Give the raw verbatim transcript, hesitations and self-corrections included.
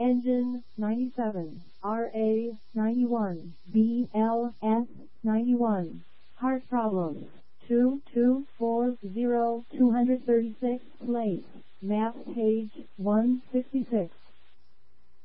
Engine ninety-seven, R A ninety-one, B L S ninety-one. Heart problems. two two four zero two thirty-six, place. Map page one sixty-six.